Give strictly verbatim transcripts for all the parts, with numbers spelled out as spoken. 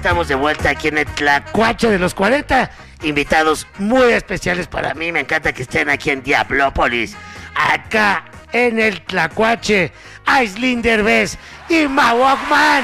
estamos de vuelta aquí en el Tlacuache de los cuarenta. Invitados muy especiales para mí. Me encanta que estén aquí en Diablópolis. Acá en el Tlacuache, Aislinn Derbez y Mau Walkman.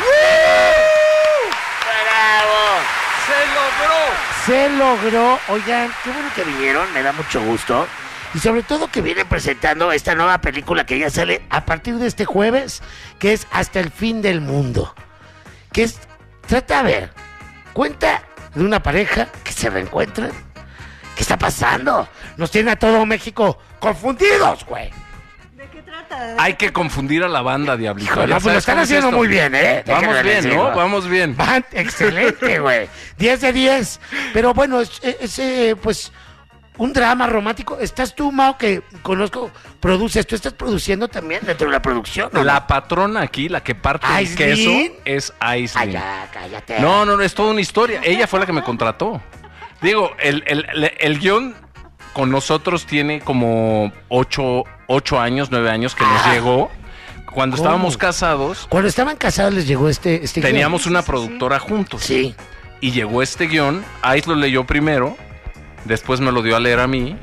¡Bravo! ¡Se logró! Se logró. Oigan, qué bueno que vinieron. Me da mucho gusto. Y sobre todo que vienen presentando esta nueva película que ya sale a partir de este jueves, que es Hasta el fin del mundo. Que es, trata, a ver, cuenta de una pareja que se reencuentran. ¿Qué está pasando? Nos tiene a todo México confundidos, güey. ¿De qué trata? Hay que confundir a la banda, Diablito. Híjole, pues lo están haciendo muy bien, ¿eh? Vamos Déjenme bien, decirlo. ¿no? Vamos bien. Van, excelente, güey. diez de diez. Pero bueno, es, es eh, pues... un drama romántico. ¿Estás tú, Mau, que conozco, produces? ¿Tú estás produciendo también dentro de la producción? ¿No? La patrona aquí, la que parte el ¿Aislinn? queso, es Aislinn. Ay, ya, cállate. No, no, no, es toda una historia. Ella fue la que me contrató. Digo, el, el, el, el guión con nosotros tiene como ocho, ocho años, nueve años que nos Ah. llegó. Cuando ¿Cómo? estábamos casados, Cuando estaban casados les llegó este, este teníamos guión. una productora juntos. Sí. Y llegó este guión, Ais lo leyó primero, después me lo dio a leer a mí.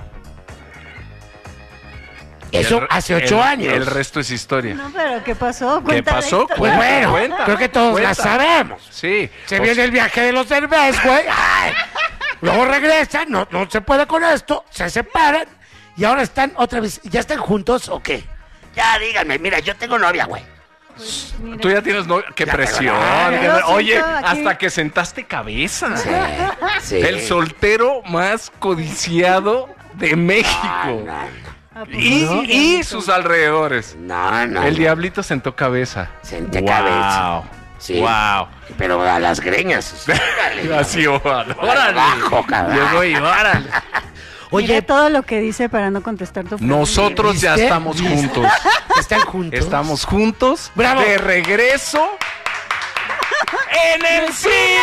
Eso El- hace ocho el- años. El resto es historia. No, pero ¿qué pasó? ¿Qué Cuenta la pasó? historia. Pues bueno, Cuenta, creo que todos cuenta. la sabemos. Sí. Se o viene el viaje de los Derbez, güey. Ay. Luego regresan, no, no se puede con esto, se separan y ahora están otra vez. ¿Ya están juntos o qué? Ya díganme, mira, yo tengo novia, güey. Pues, mira. Tú ya tienes novia. ¡Qué Ya, presión! pero- qué- Yo Oye, siento aquí- hasta que sentaste cabeza. Sí, sí. El soltero más codiciado de México. No, no, ¿A poco Y, sí, y Diablito? sus alrededores. no, no. El no. diablito sentó cabeza. Senté Wow. cabeza. Sí. Wow. Pero a las greñas. Órale. Así, órale. Abajo, cabrón. Llegó y órale. Mira Oye, todo lo que dice para no contestar tu pregunta. Nosotros ya ¿Viste? estamos ¿Viste? juntos. ¿están juntos? Estamos juntos. ¡Bravo! De regreso. ¡En el cine!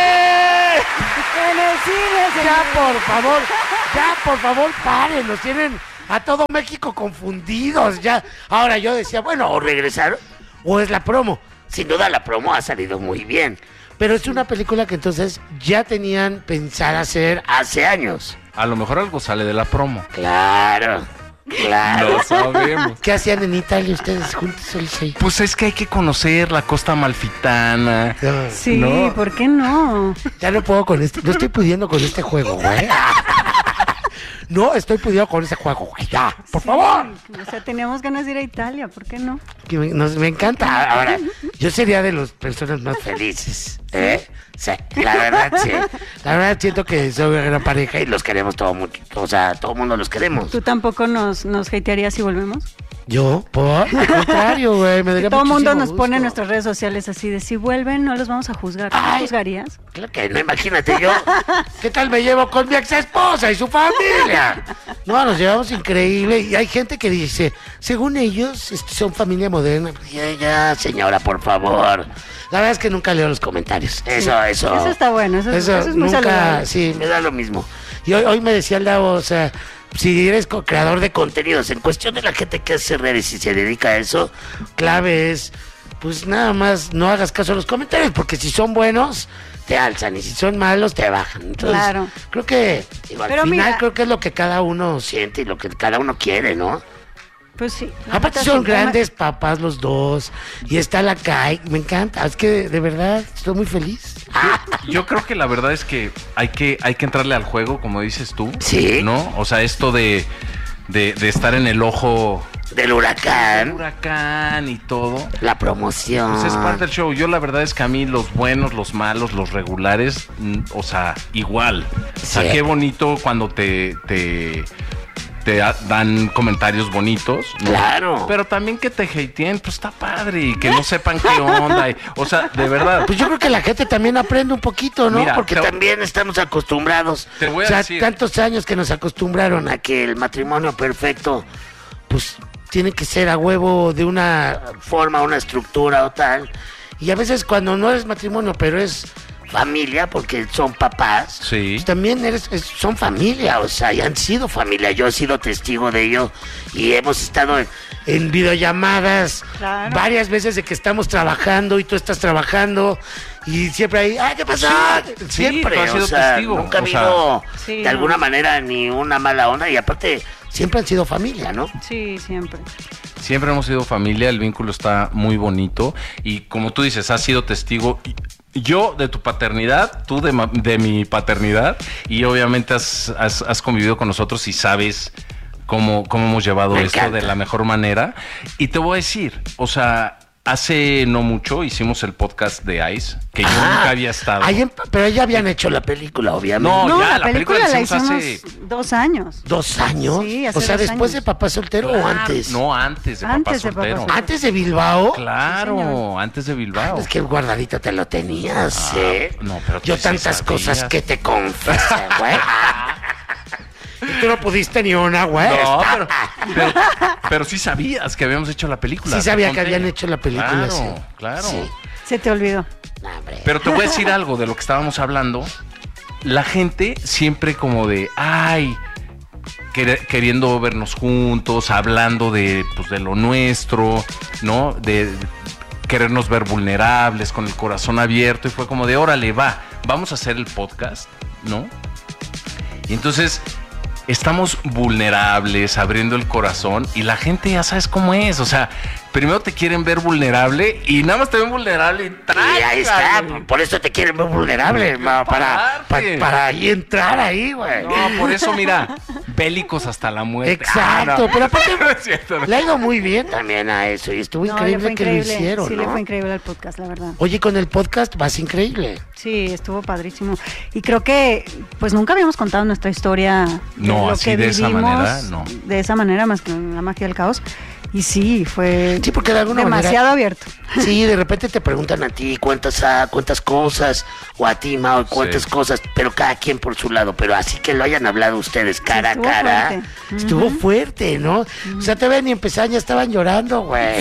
En el cine, Ya, señor. por favor, ya, por favor, paren, nos tienen a todo México confundidos, ya. Ahora yo decía, bueno, o regresaron, o es la promo. Sin duda la promo ha salido muy bien, pero es una película que entonces ya tenían pensada hacer hace años. A lo mejor algo sale de la promo. Claro, claro. Lo sabemos. ¿Qué hacían en Italia ustedes juntos, Elsie? Pues es que hay que conocer la costa amalfitana. No, Sí, No. ¿por qué no? ya no puedo con este, no estoy pudiendo con este juego, güey. No estoy pudiendo con ese juego, güey, ya, por favor. O sea, teníamos ganas de ir a Italia, ¿por qué no? Que me, nos- me encanta. Ahora, yo sería de las personas más felices. ¿Eh? Sí, la verdad, sí. La verdad, siento que soy una gran pareja y los queremos todo mucho. O sea, todo el mundo los queremos. ¿Tú tampoco nos, nos hatearías si volvemos? Yo, por al contrario, güey, me daría Todo el mundo muchísimo nos pone en gusto. nuestras redes sociales así de si vuelven no los vamos a juzgar. ¿Tú Ay. juzgarías? Claro que no, imagínate yo. ¿Qué tal me llevo con mi ex esposa y su familia? No, nos llevamos increíble. Y hay gente que dice, según ellos, este, son familia moderna. Ya, ya, señora, por favor. La verdad es que nunca leo los comentarios. Eso, eso. Eso está bueno, eso, es- Eso, eso es muy nunca, saludable. sí, me da lo mismo. Y hoy, hoy me decía el Davo, o sea, si eres co- creador de contenidos, en cuestión de la gente que hace redes y se dedica a eso, clave es, pues nada más no hagas caso a los comentarios, porque si son buenos, te alzan, y si son malos, te bajan. Entonces, Claro. creo que, digo, al Pero final, mira- creo que es lo que cada uno siente y lo que cada uno quiere, ¿no? Pues sí. la Aparte neta, son sí, grandes papás los dos, y está la Kai, me encanta, es que de verdad estoy muy feliz. Ah, Yo creo que la verdad es que hay que, hay que entrarle al juego, como dices tú. Sí. ¿No? O sea, esto de, de, de estar en el ojo del del huracán, huracán y todo. la promoción. Pues es parte del show. Yo la verdad es que a mí los buenos, los malos, los regulares, mm, o sea, igual. O sea, Sí. qué bonito cuando te, te, te a- dan comentarios bonitos, ¿no? Claro. Pero también que te hateen, pues está padre y que no sepan qué onda. y- o sea, de verdad. Pues yo creo que la gente también aprende un poquito, ¿no? Mira, Porque te- también estamos acostumbrados. Te voy a o sea, decir. tantos años que nos acostumbraron a que el matrimonio perfecto, pues, tiene que ser a huevo de una forma, una estructura o tal. Y a veces cuando no es matrimonio, pero es familia, porque son papás, Sí. pues también eres, es- son familia, o sea, y han sido familia. Yo he sido testigo de ello y hemos estado en, en videollamadas Claro. varias veces de que estamos trabajando y tú estás trabajando Y siempre ahí, ¡ay, qué pasó! Sí, siempre, tú has sido o sea, testigo, nunca ha o sea, habido Sí, de alguna no. manera ni una mala onda y aparte siempre han sido familia, ¿no? Sí, siempre. Siempre hemos sido familia, el vínculo está muy bonito y como tú dices, has sido testigo y- yo de tu paternidad, tú de, ma- de mi paternidad y obviamente has, has- has convivido con nosotros y sabes cómo, cómo hemos llevado Me esto encanta. de la mejor manera. Y te voy a decir, o sea, hace no mucho hicimos el podcast de Ice, que yo Ah, nunca había estado. ahí en- pero ya habían hecho la película, obviamente. No, No, ya, la, la película película, la la hicimos hicimos hace- dos años. ¿Dos años? Sí, hace o sea, dos después años. de Papá Soltero o Claro, antes. No, antes de Antes Papá de Papá Soltero. Soltero. ¿Antes de Bilbao? Claro, señor. antes de Bilbao. Es que guardadito te lo tenías, Ah, ¿eh? no, pero tú Yo sí tantas sabías. cosas que te confesé, güey. Y tú no pudiste ni una, güey. No, pero, pero, pero sí sabías que habíamos hecho la película. Sí te sabía que conté. habían hecho la película, Claro, sí. claro. Sí. Se te olvidó. No, hombre. Pero te voy a decir algo de lo que estábamos hablando. La gente siempre como de, ay, quer- queriendo vernos juntos, hablando de, pues, de lo nuestro, ¿no? De querernos ver vulnerables, con el corazón abierto. Y fue como de, órale, va, vamos a hacer el podcast, ¿no? Y entonces estamos vulnerables, abriendo el corazón y la gente ya sabes cómo es. O sea, primero te quieren ver vulnerable y nada más te ven vulnerable y Y ahí está, trácale. por eso te quieren ver vulnerable, ma, para, pa- Aparte. para ahí entrar ahí, güey. No, por eso, mira, bélicos hasta la muerte. Exacto, Ah, no. pero aparte No es cierto, no. le ha ido muy bien también a eso y estuvo No, le increíble fue que increíble. lo hicieron, Sí, ¿no? le fue increíble al podcast, la verdad. Oye, con el podcast vas increíble. Sí, estuvo padrísimo. Y creo que, pues nunca habíamos contado nuestra historia. De No, lo así que de esa vivimos, manera, no. De esa manera, más que en la magia del caos. Y sí, fue Sí, porque de alguna demasiado manera- abierto. Sí, de repente te preguntan a ti cuántas, ah, cuántas cosas, o a ti, Mao, cuántas Sí. cosas, pero cada quien por su lado. Pero así que lo hayan hablado ustedes cara estuvo a cara, fuerte. estuvo Ujú. fuerte, ¿no? O sea, te ven y empezaban, ya estaban llorando, güey.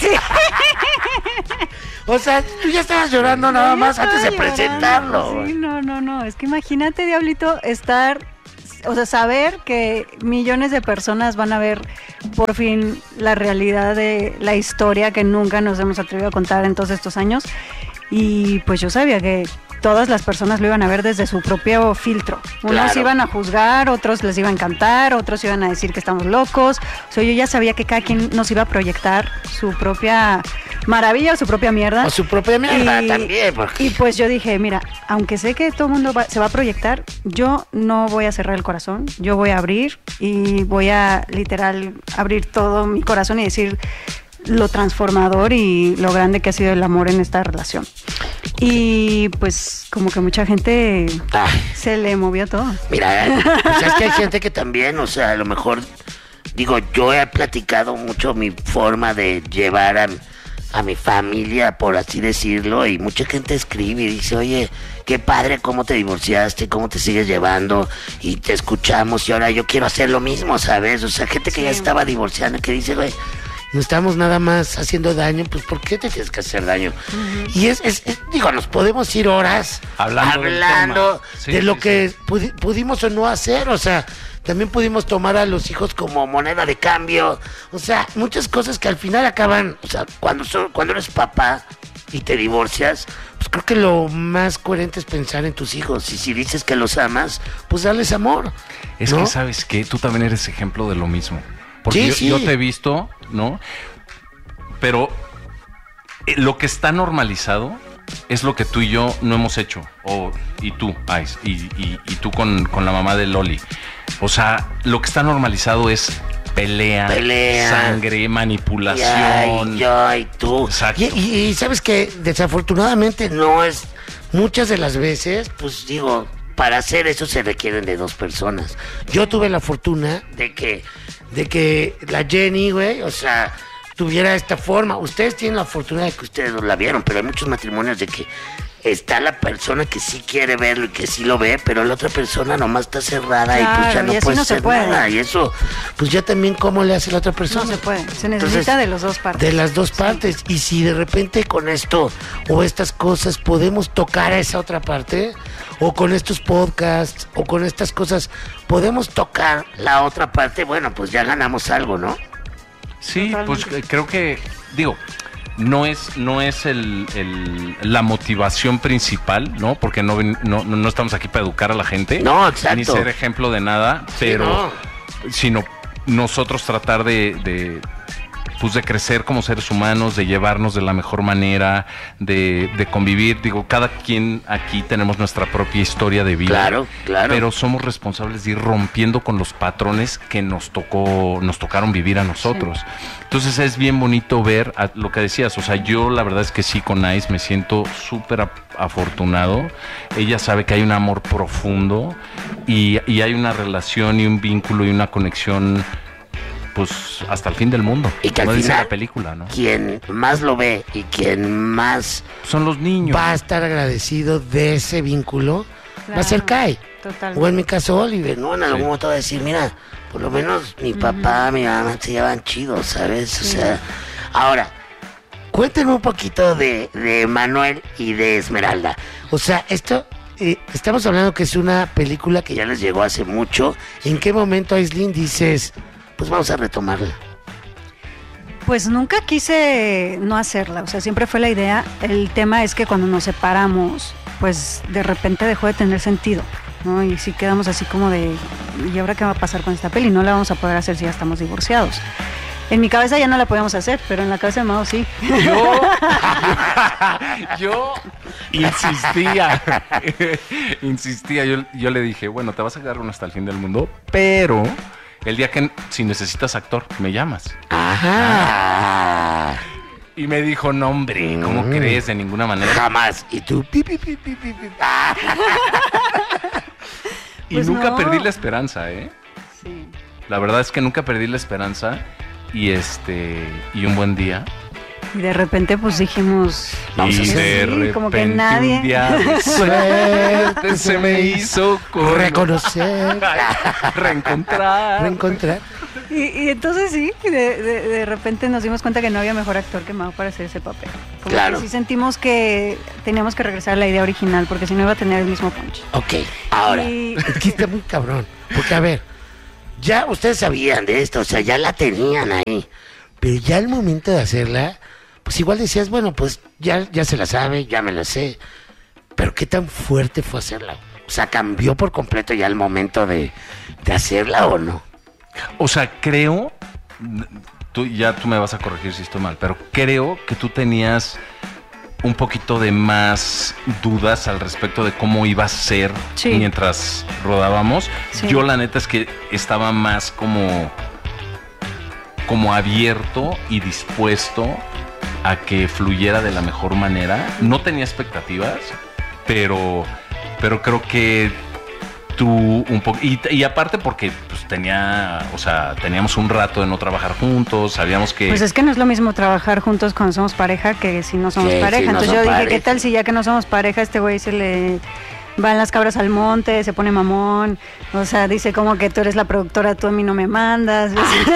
O sea, tú ya estabas llorando nada Yo más antes de estaba presentarlo. llorando. güey. Sí, no, no, no. Es que imagínate, Diablito, estar, o sea, saber que millones de personas van a ver por fin la realidad de la historia que nunca nos hemos atrevido a contar en todos estos años. Y pues yo sabía que todas las personas lo iban a ver desde su propio filtro. Unos Claro. iban a juzgar, otros les iba a encantar, otros iban a decir que estamos locos. O sea, yo ya sabía que cada quien nos iba a proyectar su propia maravilla o su propia mierda. O su propia mierda también, porque- Y pues yo dije, mira, aunque sé que todo el mundo va- se va a proyectar, yo no voy a cerrar el corazón, yo voy a abrir y voy a literal abrir todo mi corazón y decir lo transformador y lo grande que ha sido el amor en esta relación. Y pues como que mucha gente Ay, se le movió todo. mira, eh, pues es que hay gente que también, o sea, a lo mejor, digo, yo he platicado mucho mi forma de llevar a, a mi familia, por así decirlo, y mucha gente escribe y dice, oye, qué padre cómo te divorciaste, cómo te sigues llevando, y te escuchamos, y ahora yo quiero hacer lo mismo, ¿sabes? O sea, gente que Sí. ya estaba divorciando, que dice, güey, no estamos nada más haciendo daño, pues ¿por qué te tienes que hacer daño? Y es, es- es- digo, nos podemos ir horas Hablando del hablando tema. Sí, de lo sí, que pudi- pudimos o no hacer, o sea, también pudimos tomar a los hijos como moneda de cambio, o sea, muchas cosas que al final acaban, o sea, cuando, so- cuando eres papá y te divorcias, pues creo que lo más coherente es pensar en tus hijos, y si dices que los amas, pues darles amor. Es ¿no? que sabes que tú también eres ejemplo de lo mismo. Porque Sí, yo, sí. yo te he visto, ¿no? Pero eh, lo que está normalizado es lo que tú y yo no hemos hecho. O, y tú, Ice, y, y, y tú con, con la mamá de Loli. O sea, lo que está normalizado es pelea, Pelea. sangre, manipulación. Ay, ay, tú. Exacto. Y, y- y sabes que desafortunadamente no es, muchas de las veces, pues digo, para hacer eso se requieren de dos personas. Yo tuve la fortuna de que, de que la Jenny, güey, o sea, tuviera esta forma. Ustedes tienen la fortuna de que ustedes no la vieron, pero hay muchos matrimonios de que está la persona que sí quiere verlo y que sí lo ve, pero la otra persona nomás está cerrada y pues ya Claro, no y así puede no se hacer puede. nada. Y eso, pues ya también cómo le hace la otra persona. No se puede, se necesita Entonces, de los dos partes. de las dos partes. Y si de repente con esto o estas cosas podemos tocar a esa otra parte, o con estos podcasts, o con estas cosas, podemos tocar la otra parte, bueno, pues ya ganamos algo, ¿no? Sí, Totalmente. pues eh, creo que, digo, no es, no es el, el, la motivación principal, ¿no? Porque no, no, no estamos aquí para educar a la gente. No, exacto. Ni ser ejemplo de nada, pero Sí, no. sino nosotros tratar de, de pues de crecer como seres humanos, de llevarnos de la mejor manera, de, de convivir. Digo, cada quien aquí tenemos nuestra propia historia de vida. Claro, claro. Pero somos responsables de ir rompiendo con los patrones que nos tocó, nos tocaron vivir a nosotros. Sí. Entonces es bien bonito ver a, lo que decías. O sea, yo la verdad es que sí, con Ice me siento súper afortunado. Ella sabe que hay un amor profundo y, y hay una relación y un vínculo y una conexión, pues hasta el fin del mundo. Y que al dice final, la película, ¿no? Quien más lo ve y quien más son los niños, va a estar agradecido de ese vínculo, claro, va a ser Kai. Totalmente. O en mi caso, Oliver, ¿no? En algún sí. momento va a decir, mira, por lo menos mi uh-huh. papá, mi mamá se llevan chidos, ¿sabes? Sí. O sea, ahora, cuéntenme un poquito de, de Manuel y de Esmeralda. O sea, esto, eh, estamos hablando que es una película que ya les llegó hace mucho. ¿En qué momento, Aislinn, dices, pues vamos a retomarla? Pues nunca quise no hacerla, o sea, siempre fue la idea. El tema es que cuando nos separamos, pues de repente dejó de tener sentido, ¿no? Y sí quedamos así como de, ¿y ahora qué va a pasar con esta peli? No la vamos a poder hacer si ya estamos divorciados. En mi cabeza ya no la podíamos hacer, pero en la cabeza de Mao sí. Yo, yo insistía, insistía, yo, yo le dije, bueno, te vas a quedar uno hasta el fin del mundo, pero el día que, si necesitas actor, me llamas. Ajá. Y me dijo, no, hombre, ¿cómo mm. crees? De ninguna manera. Jamás. Y tú, pi, pi, pi, pi, pi, pi. Ah. Y pues nunca no. perdí la esperanza, ¿eh? Sí. La verdad es que nunca perdí la esperanza. Y este, y un buen día. Y de repente, pues dijimos, vamos y a hacer. Sí, como que nadie. Un día de suerte se me hizo con... reconocer, reencontrar. Reencontrar. Y, y entonces sí, de, de, de repente nos dimos cuenta que no había mejor actor que Mao para hacer ese papel. Como claro. que sí sentimos que teníamos que regresar a la idea original, porque si no iba a tener el mismo punch. Ok, ahora, y... es que está muy cabrón. Porque a ver, ya ustedes sabían de esto, o sea, ya la tenían ahí. Pero ya al momento de hacerla, pues igual decías, bueno, pues ya, ya se la sabe, ya me la sé. Pero qué tan fuerte fue hacerla. O sea, ¿cambió por completo ya el momento de, de hacerla o no? O sea, creo, tú ya tú me vas a corregir si estoy mal, pero creo que tú tenías un poquito de más dudas al respecto de cómo iba a ser sí. mientras rodábamos. Sí. Yo la neta es que estaba más como, como abierto y dispuesto a que fluyera de la mejor manera. No tenía expectativas, pero, pero creo que tú un poco, y, y aparte porque pues tenía, o sea, teníamos un rato de no trabajar juntos, sabíamos que... Pues es que no es lo mismo trabajar juntos cuando somos pareja que si no somos sí, pareja. sí, no Entonces yo dije, pareja. ¿qué tal si ya que no somos pareja este güey se le van las cabras al monte, se pone mamón? O sea, dice como que tú eres la productora, tú a mí no me mandas.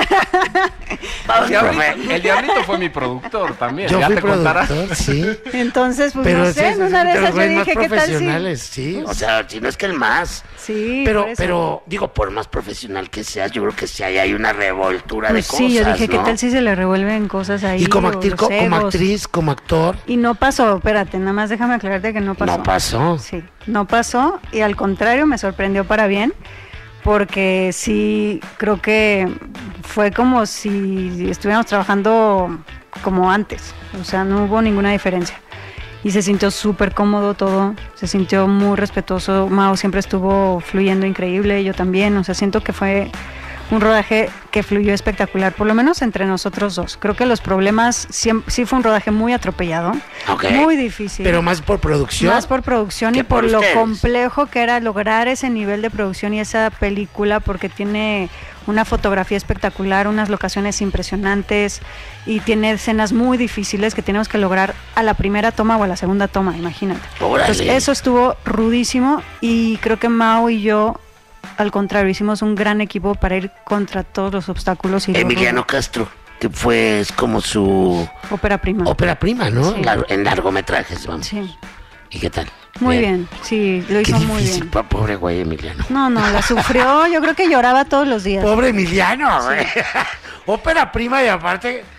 El diablito, el diablito fue mi productor también. Yo ya fui te productor, contará. sí. Entonces, pues pero no sé, en una de esas yo dije, ¿qué tal si...? Sí, o sea, si no es que el más. Sí, pero, pero digo, por más profesional que seas, yo creo que sí hay, hay una revoltura pues de sí, cosas, yo dije, ¿no? ¿qué tal si se le revuelven cosas ahí? Y como, actriz, co- como actriz, como actor. Y no pasó, espérate, nada más déjame aclararte que no pasó. No pasó. Sí, no pasó y al contrario me sorprendió para bien, porque sí, creo que fue como si estuviéramos trabajando como antes, o sea, no hubo ninguna diferencia. Y se sintió súper cómodo todo, se sintió muy respetuoso. Mao siempre estuvo fluyendo increíble, yo también, o sea, siento que fue un rodaje que fluyó espectacular, por lo menos entre nosotros dos. Creo que los problemas, sí, sí fue un rodaje muy atropellado, okay. muy difícil. Pero más por producción. Más por producción y por, por lo complejo que era lograr ese nivel de producción y esa película, porque tiene una fotografía espectacular, unas locaciones impresionantes y tiene escenas muy difíciles que tenemos que lograr a la primera toma o a la segunda toma, imagínate. Órale. Entonces eso estuvo rudísimo y creo que Mao y yo, al contrario, hicimos un gran equipo para ir contra todos los obstáculos. Y Emiliano Castro, que fue es como su... ópera prima. Ópera prima, ¿no? Sí. Lar- en largometrajes, vamos. Sí. ¿Y qué tal? Muy bien, bien. Sí, lo hizo Qué muy difícil, bien. Pobre güey Emiliano. No, no, la sufrió, yo creo que lloraba todos los días. Pobre Emiliano, güey. Sí. Ópera prima y aparte...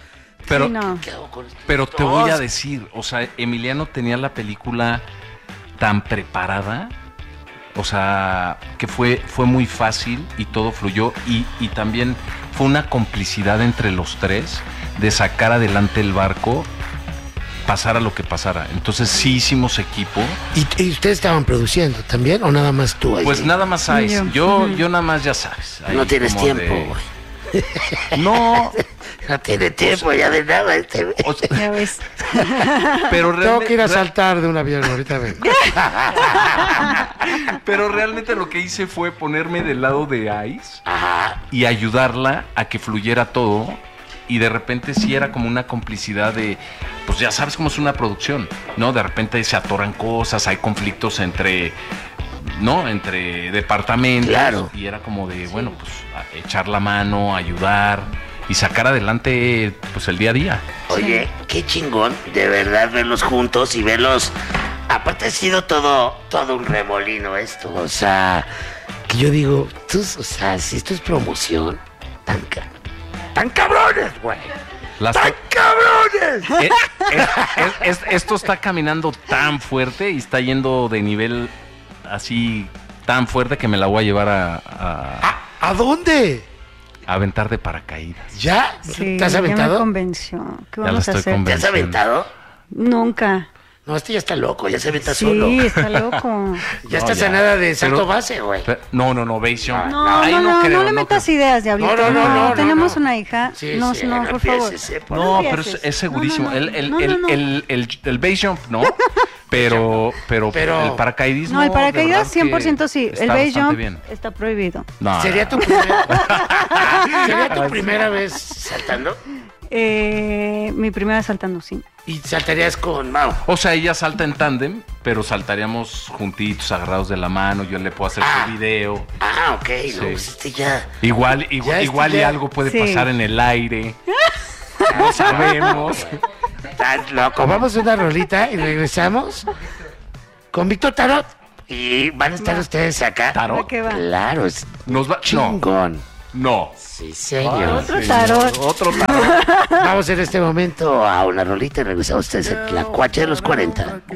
Pero, Sí, no. ¿Qué hago con estos pero te dos? voy a decir, o sea, Emiliano tenía la película tan preparada, o sea, que fue, fue muy fácil y todo fluyó. Y, y también fue una complicidad entre los tres de sacar adelante el barco, pasara lo que pasara. Entonces sí hicimos equipo. ¿Y, y ustedes estaban produciendo también o nada más tú ahí? Pues nada más hay. Yo. Yo, Ujú. yo nada más, ya sabes. ahí No tienes como tiempo, de- güey. No, No tiene tiempo ya de nada este güey. o sea, Ya ves. pero Tengo realmente, que ir a saltar de un avión, ahorita vengo. pero realmente lo que hice fue ponerme del lado de Ice Ajá. y ayudarla a que fluyera todo. Y de repente sí era como una complicidad de, pues ya sabes cómo es una producción, ¿no? De repente se atoran cosas, hay conflictos entre, ¿no? Entre departamentos. Claro. Y era como de, bueno, pues a- echar la mano, ayudar y sacar adelante, pues el día a día. Oye, qué chingón, de verdad, verlos juntos y verlos. Aparte ha sido todo, todo un remolino esto. O sea, que yo digo, tú, o sea, si esto es promoción, tan, ca- tan cabrones, güey. Las- ¡Tan cabrones! Eh, es- es- es- esto está caminando tan fuerte y está yendo de nivel así tan fuerte que me la voy a llevar a, a- ¿A, a dónde? a aventar de paracaídas. ¿Ya? Sí, ¿Te has ya me aventado? convenció. ¿Qué Ya la vamos a estoy hacer? ¿Te has aventado? Nunca. No, este ya está loco, ya se avienta Sí, solo. está loco. Ya No, estás ya. a nada de salto Pero- base, güey. Pe- No, no, no, base jump. No, Ahí no, no, no, creo, le metas creo. ideas, diablito. No, no, no, no, Tenemos no. una hija. Sí, no, sí, no, no por favor. empieces, eh, por- No, No pero es, empieces. es segurísimo. No, no, no. El, el, No, no, el, no. el, el- el base jump, no. Pero, pero, Pero- el paracaidismo. No, el de paracaídas verdad cien por que ciento sí. está El base bastante jump bien. está prohibido. No, ¿Sería no. tu primera, ¿Sería tu primera vez saltando? Eh, mi primera saltando, sí. Y saltarías con Mau. O sea, ella salta en tándem, pero saltaríamos juntitos, agarrados de la mano. Yo le puedo hacer Ah. su video. Ah, ok, no, Sí. pues este ya. Igual, igual, Ya, este igual y ya- algo puede Sí. pasar en el aire. No sabemos. Estás loco. Vamos a una rolita y regresamos con Víctor Tarot. Y van a estar ustedes acá. ¿Tarot? ¿De qué va? Claro, es Nos va. No, chingón. no. Sí, señor. Otro tarot. Otro tarot. Vamos en este momento a una rolita y regresamos a ustedes en la cuacha de los cuarenta.